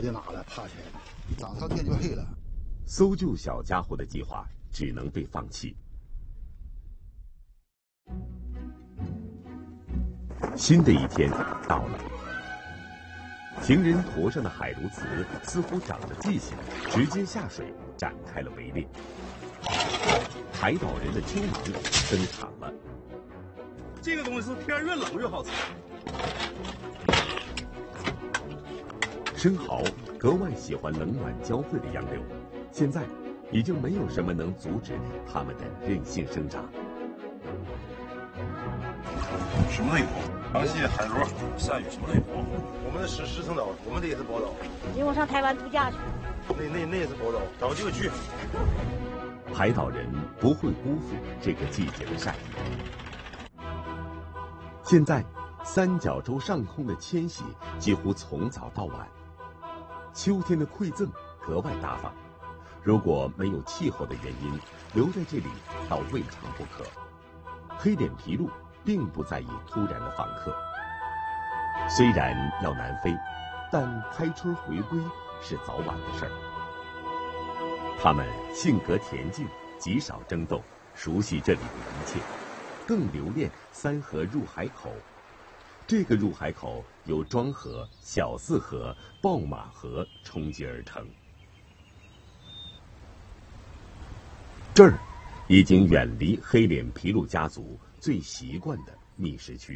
在哪了？趴起来了，早上天就黑了。 搜救小家伙的计划只能被放弃。新的一天到了，情人头上的海鸬鹚似乎长了记性，直接下水展开了围猎。海岛人的秋芒登场了。 这个东西是天越冷越好吃。 生蚝格外喜欢冷暖交汇的洋流，现在已经没有什么能阻止它们的任性生长。 什么都有，螃蟹、海螺、鳝鱼什么都有。我们是石城岛，我们这也是宝岛。 因为我上台湾度假去， 那也是宝岛，找机会去。 海岛人不会辜负这个季节的善意。现在，三角洲上空的迁徙几乎从早到晚，秋天的馈赠格外大方。如果没有气候的原因，留在这里倒未尝不可。黑脸琵鹭并不在意突然的访客，虽然要南飞，但开春回归是早晚的事儿。他们性格恬静，极少争斗，熟悉这里的一切，更留恋三河入海口。这个入海口由庄河、小四河、爆马河冲接而成。这儿已经远离黑脸琵鹭家族最习惯的觅食区。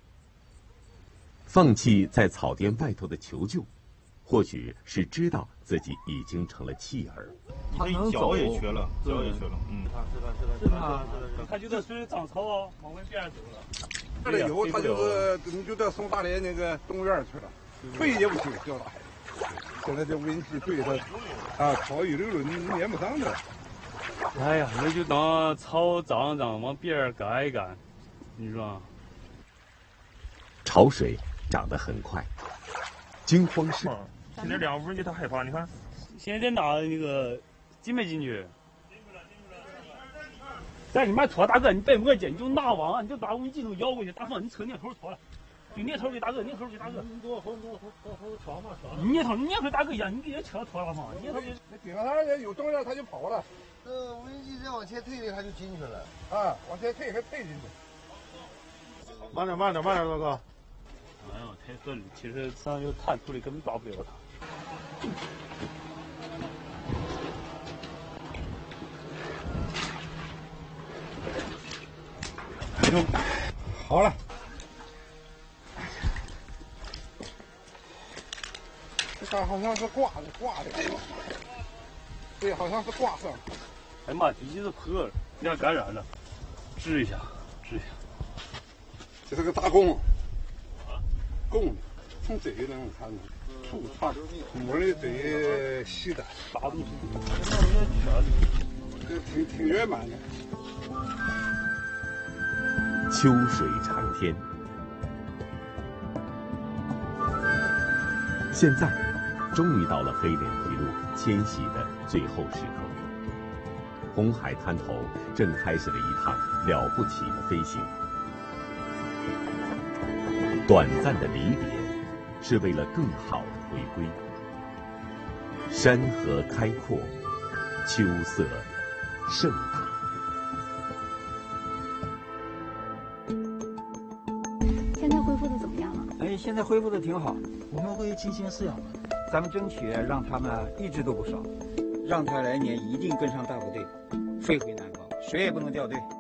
放弃在草甸外头的求救，或许是知道自己已经成了弃儿。 你脚也瘸了，脚也瘸了。 是他，他就在水里长草啊，往外边走了。 这里有他就是你就到松大连那个动物园去了，退也不退，掉到海里。现在这温气对他啊，草一溜溜，你撵不上的。 哎呀，那就当草长长，往边儿赶一赶，你说？ 潮水涨得很快，惊慌失。 现在2分钟他害怕，你看。 现在拿那个进没进去？但你慢拖，大哥，你别磨叽，你就拿网，你就把无机头摇过去，大放你扯镊头拖了，就镊头给大哥，镊头给大哥。你给我拖嘛，镊头大哥呀，你给人扯拖了嘛，镊头给。 顶上他有重量他就跑了。 无人机再往前退的，他就进去了。 啊，往前退还退进去。 慢点，大哥。 哎呦，太狠了！其实上有探头的根本抓不了他。 好了，这杆好像是挂的，对，好像是挂上。 哎妈，底是破了，有点感染了，治一下。 这是个大贡，贡从嘴能看出，粗长，母的嘴细的， 大东西， 这挺圆满的。 秋水长天，现在终于到了黑脸琵鹭迁徙的最后时刻。红海滩头正开始了一趟了不起的飞行。短暂的离别，是为了更好的回归。山河开阔，秋色盛大。 现在恢复的怎么样了？ 现在恢复的挺好，我们会进行饲养的，咱们争取让他们一只都不少，让他来年一定跟上大部队，飞回南方，谁也不能掉队。